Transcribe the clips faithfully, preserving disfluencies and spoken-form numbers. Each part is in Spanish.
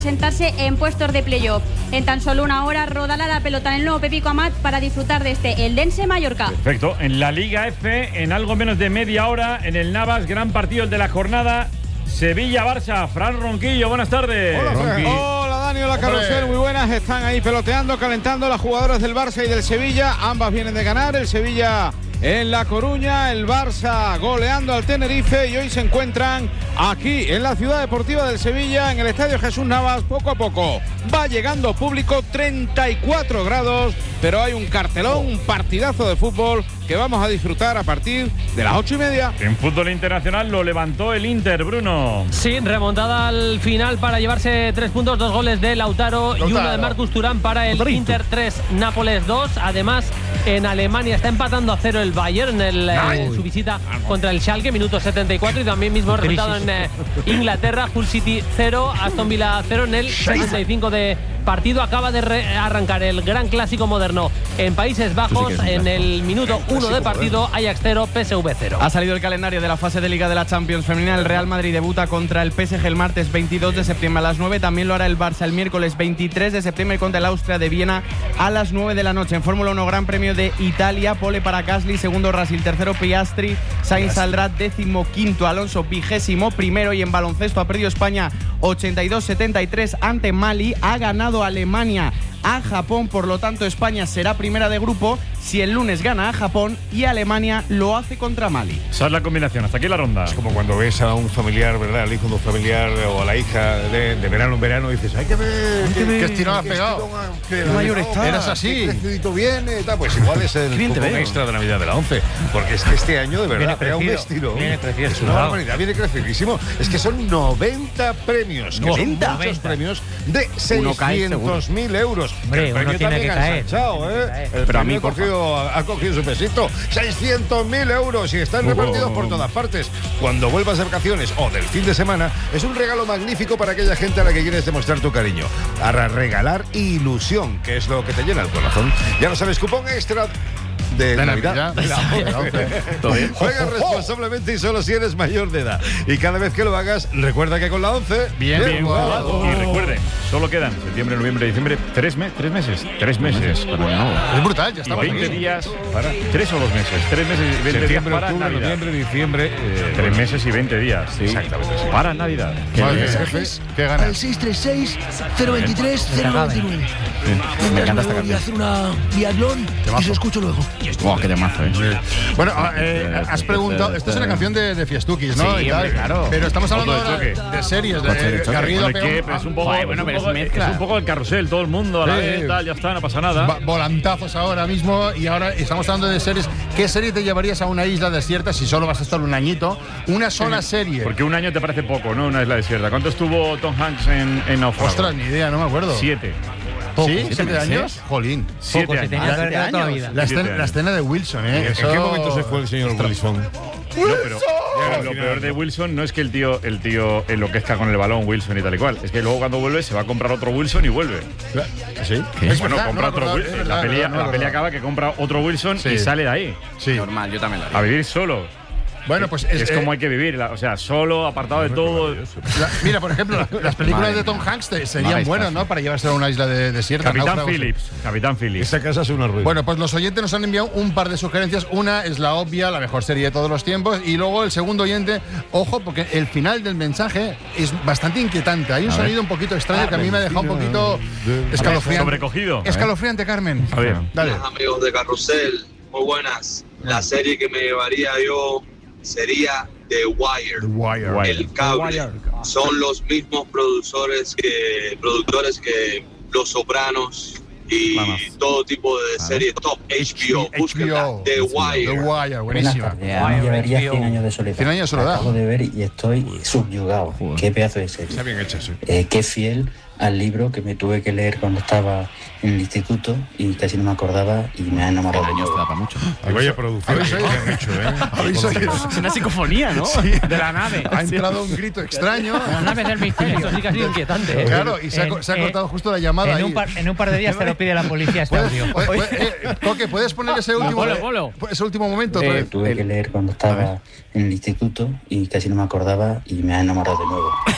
sentarse en puestos de playoff. En tan solo una hora rodará la pelota en el nuevo Pepico Amat para disfrutar de este Eldense Mallorca. Perfecto. En la Liga F, en algo menos de media hora, en el Navas, gran partido el de la jornada. Sevilla-Barça. Fran Ronquillo, buenas tardes. Hola, Fran. Hola, Dani, hola, Carrusel, muy buenas. Están ahí peloteando, calentando las jugadoras del Barça y del Sevilla. Ambas vienen de ganar. El Sevilla en La Coruña, el Barça goleando al Tenerife, y hoy se encuentran aquí en la ciudad deportiva del Sevilla, en el Estadio Jesús Navas. Poco a poco va llegando público, treinta y cuatro grados, pero hay un cartelón, un partidazo de fútbol que vamos a disfrutar a partir de las ocho y media. En fútbol internacional lo levantó el Inter, Bruno. Sí, remontada al final para llevarse tres puntos, dos goles de Lautaro, Lautaro. y uno de Marcus Thuram para el Lautaro. Inter tres, Nápoles dos. Además, en Alemania está empatando a cero el Bayern en, el, en su visita contra el Schalke, minuto setenta y cuatro, y también mismo resultado en eh, Inglaterra, Hull City cero, Aston Villa cero en el sesenta y cinco de partido. Acaba de arrancar el gran clásico moderno en Países Bajos, sí en el minuto uno de partido, Ajax cero, P S V cero. Ha salido el calendario de la fase de Liga de la Champions femenina. El Real Madrid debuta contra el P S G el martes veintidós de septiembre a las nueve. También lo hará el Barça el miércoles veintitrés de septiembre contra el Austria de Viena a las nueve de la noche. En Fórmula uno, Gran Premio de Italia, pole para Gasly, segundo Russell, tercero Piastri, Sainz saldrá décimo quinto, Alonso vigésimo primero. Y en baloncesto ha perdido España ochenta y dos setenta y tres ante Mali. Ha ganado Alemania a Japón, por lo tanto España será primera de grupo si el lunes gana a Japón y Alemania lo hace contra Mali. Esa es la combinación, hasta aquí la ronda. Es como cuando ves a un familiar, ¿verdad? Al hijo de un familiar o a la hija de, de verano en verano y dices, hay que ver qué, qué estirón has pegado, qué mayor está, eras así, qué crecidito viene, tal. Pues igual es el cupón extra de Navidad de la once, porque es que este año de verdad pega un estirón, es una barbaridad, viene crecidísimo. Es que son noventa premios, que noventa son muchos premios de seiscientos mil euros. Hombre, el premio también ha ensanchado, ¿eh? El Pero a mí ha cogido, ha cogido su pesito. seiscientos mil euros y están repartidos oh. por todas partes. Cuando vuelvas de vacaciones o del fin de semana, es un regalo magnífico para aquella gente a la que quieres demostrar tu cariño. Para regalar ilusión, que es lo que te llena el corazón. Ya lo sabes, cupón extra de, de Navidad. Navidad. Juega responsablemente y solo si eres mayor de edad. Y cada vez que lo hagas, recuerda que con la once... Bien, bien jugado. Y recuerden, solo quedan septiembre, noviembre, diciembre, tres, me tres meses. Tres meses. Bueno, es brutal, ya estamos veinte aquí. días para... Tres o dos meses. Tres meses y veinte días para octubre, Navidad. noviembre, diciembre... Eh, tres meses y veinte días. Sí. Exactamente. Sí. Para Navidad. ¿Qué, ¿Qué ganas? Al seis tres seis, cero veintitrés, cero noventa y nueve. Me encanta esta Voy a hacer una biatlón y se escucho luego. Wow, qué temazo, ¿eh? Bueno, eh, has preguntado, esta es una canción de, de Fiestukis, ¿no? Sí, y tal, hombre, claro. Pero estamos hablando Otro de de, de series, de Garrido. Bueno, ¿qué? Pero es un poco, Joder, es bueno, un pero poco, es mezcla. es un poco el carrusel, todo el mundo a la Sí. vez, tal, ya está, no pasa nada. Va- volantazos ahora mismo, y ahora estamos hablando de series. ¿Qué serie te llevarías a una isla desierta si solo vas a estar un añito? Una sola serie. Porque un año te parece poco, ¿no? Una isla desierta. ¿Cuánto estuvo Tom Hanks en, en Náufrago? Ostras, ni idea, no me acuerdo. Siete. ¿Sí? ¿Siete años? Jolín. Siete Poco, se años. tenía que haber quedado toda la vida. La, Siete escena, años. la escena de Wilson, ¿eh? ¿En Eso... qué momento se fue el señor Wilson? No, pero ya, lo peor de Wilson no es que el tío, el tío enloquezca con el balón Wilson y tal y cual. Es que luego cuando vuelve se va a comprar otro Wilson y vuelve. ¿Sí? Es bueno, verdad, compra no me otro acordaba, Wilson. es verdad, La pelea, no me la pelea acordaba. acaba que compra otro Wilson Sí. y sale de ahí. Sí. Normal, yo también lo haría. A vivir solo. Bueno, pues Es, es, como eh, hay que vivir. la- O sea, solo, apartado de todo. la- mira, por ejemplo, la- las películas Madre de Tom Hanks te- serían Maestras. buenas, ¿no? Para llevarse a una isla de, desierta. Capitán náufragos. Phillips. Capitán Phillips. Esa casa es una ruina. Bueno, pues los oyentes nos han enviado un par de sugerencias. Una es la obvia, la mejor serie de todos los tiempos. Y luego el segundo oyente, ojo, porque el final del mensaje es bastante inquietante. Hay un sonido un poquito extraño que a mí me ha dejado un poquito escalofriante. Sobrecogido. Escalofriante, Carmen. A ver. Dale. Hola, amigos de Carrusel, muy buenas. La serie que me llevaría yo sería The Wire. The Wire. Wire. El cable. Son los mismos productores que productores que Los Sopranos y Vamos. todo tipo de series top. H B O, búsquenla. H B O. The Wire. The Wire, Buenas buenísima. tardes, a mí me llevaría cien años de soledad. cien años de soledad. Acabo de ver y estoy subyugado. Qué pedazo de serie. Está bien hecha, sí. Eh, qué fiel al libro que me tuve que leer cuando estaba en el instituto y casi no me acordaba y me ha enamorado de nuevo. Para mucho. Ay, vaya producción ¿Habéis que oído? han hecho, ¿eh? ¿Habéis oído? Es una psicofonía, ¿no? Sí. De la nave. Ha entrado un grito extraño. La nave del misterio. Esto sí que ha sido inquietante, ¿eh? Claro, y se ha, En- se ha eh, cortado justo la llamada En ahí. un, par, en un par de días te lo pide la policía este ¿Puedes, audio. puede- puede- eh, Coque, ¿puedes poner ese último, Polo, polo. ese último momento? Eh, otra vez? Tuve que leer cuando estaba en el instituto y casi no me acordaba y me ha enamorado de nuevo.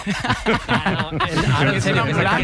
Ahora, en serio,